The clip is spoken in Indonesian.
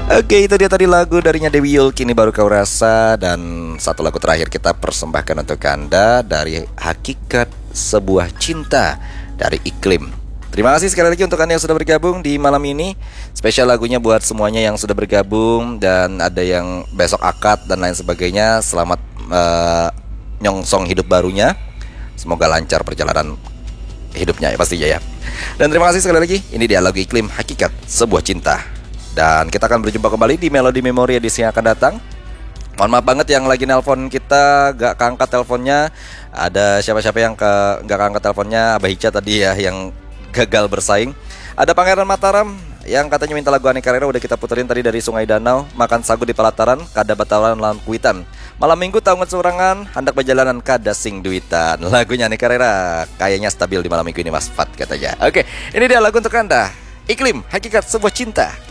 Oke, itu dia tadi lagu darinya Dewi Yul, Kini Baru Kau Rasa. Dan satu lagu terakhir kita persembahkan untuk Anda dari Hakikat Sebuah Cinta dari Iklim. Terima kasih sekali lagi untuk Anda yang sudah bergabung di malam ini. Spesial lagunya buat semuanya yang sudah bergabung, dan ada yang besok akad dan lain sebagainya. Selamat nyongsong hidup barunya. Semoga lancar perjalanan hidupnya ya pastinya ya. Dan terima kasih sekali lagi. Ini dia lagu Iklim, Hakikat Sebuah Cinta. Dan kita akan berjumpa kembali di Melodi Memori edisi yang akan datang. Mohon maaf banget yang lagi nelpon kita gak keangkat teleponnya. Ada siapa-siapa yang gak keangkat teleponnya. Abah Ica tadi ya yang gagal bersaing. Ada Pangeran Mataram yang katanya minta lagu Aneka Rera, udah kita puterin tadi dari Sungai Danau. Makan Sagu di Pelataran, Kada Bataran Lawan Kuitan. Malam Minggu Taungan Surangan, Handak Perjalanan Kada Sing Duitan. Lagunya Aneka Rera kayaknya stabil di malam minggu ini Mas Fat katanya. Oke, ini dia lagu untuk Anda, Iklim, Hakikat Sebuah Cinta.